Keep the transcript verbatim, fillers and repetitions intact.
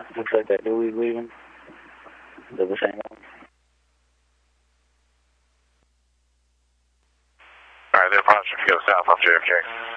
Looks like that Dewey's leaving. They're the same one. Alright, they're approaching to go south off J F K.